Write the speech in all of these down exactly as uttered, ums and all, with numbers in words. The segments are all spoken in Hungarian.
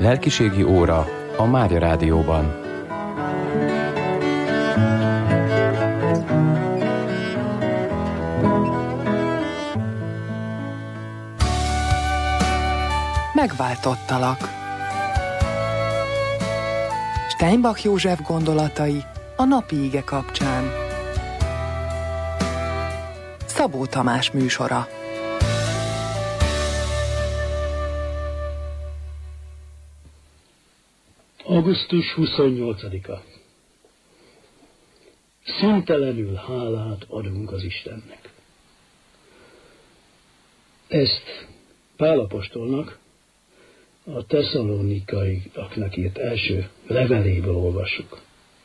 Lelkiségi óra a Mária Rádióban. Megváltottalak. Steinbach József gondolatai a napi ige kapcsán. Szabó Tamás műsora. augusztus huszonnyolcadika. Szüntelenül hálát adunk az Istennek. Ezt Pál apostolnak a tesszalonikaiaknak írt első leveléből olvassuk.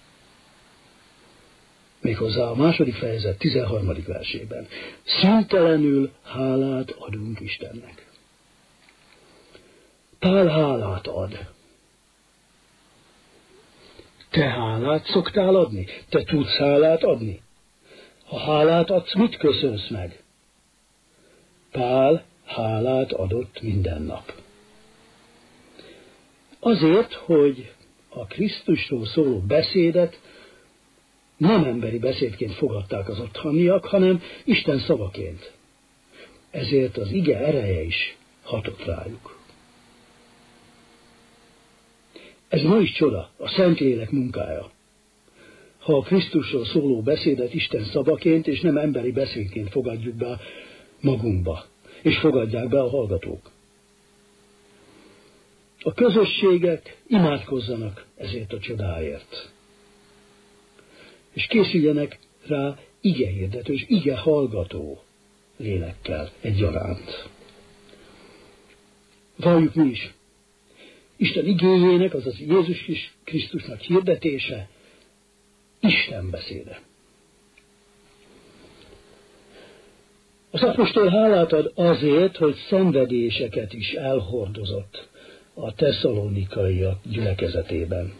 Méghozzá a második fejezet tizenharmadik versében. Szüntelenül hálát adunk Istennek. Pál hálát ad. Te hálát szoktál adni? Te tudsz hálát adni? Ha hálát adsz, mit köszönsz meg? Pál hálát adott minden nap. Azért, hogy a Krisztusról szóló beszédet nem emberi beszédként fogadták az otthoniak, hanem Isten szavaként. Ezért az ige ereje is hatott rájuk. Ez ma is csoda, a Szentlélek munkája. Ha a Krisztusról szóló beszédet Isten szavaként és nem emberi beszédként fogadjuk be magunkba, és fogadják be a hallgatók. A közösségek imádkozzanak ezért a csodáért. És készüljenek rá igehirdető és ige hallgató lélekkel egyaránt. Valljuk mi is. Isten igéjének, azaz Jézus Krisztusnak hirdetése, Isten beszéde. Az apostol hálát ad azért, hogy szenvedéseket is elhordozott a tesszalonikaiak gyülekezetében.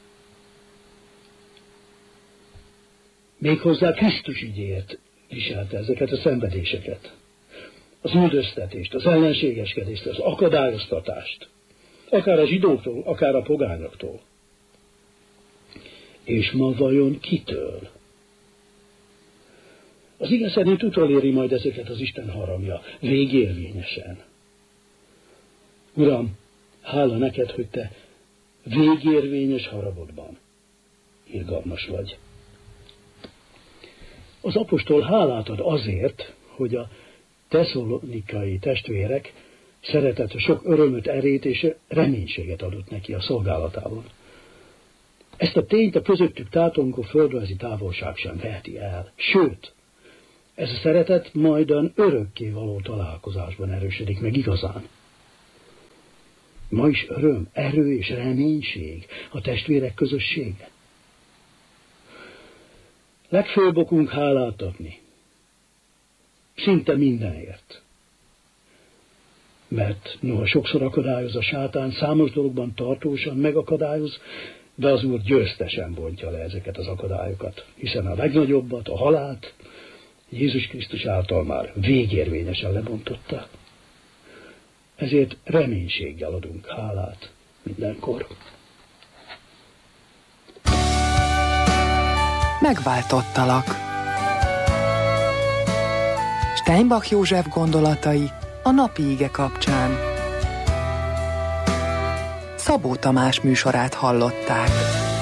Méghozzá Krisztus ügyéért viselte ezeket a szenvedéseket. Az üldöztetést, az ellenségeskedést, az akadályoztatást. Akár a zsidóktól, akár a pogányoktól. És ma vajon kitől? Az ige szerint utoléri majd ezeket az Isten haragja, végérvényesen. Uram, hála neked, hogy te végérvényes haragodban irgalmas vagy. Az apostol hálát ad azért, hogy a tesszalonikai testvérek szeretete sok örömöt, erét és reménységet adott neki a szolgálatában. Ezt a tényt a közöttük tátongó földrajzi távolság sem veheti el. Sőt, ez a szeretet majdan örökké való találkozásban erősödik meg igazán. Ma is öröm, erő és reménység a testvérek közössége. Legfőbb okunk hálát adni. Szinte mindenért. Mert noha sokszor akadályoz a sátán, számos dologban tartósan megakadályoz, de az Úr győztesen bontja le ezeket az akadályokat, hiszen a legnagyobbat, a halált Jézus Krisztus által már végérvényesen lebontotta. Ezért reménységgel adunk hálát mindenkor. Megváltottalak. Steinbach József gondolatai a napi ige kapcsán. Szabó Tamás műsorát hallották.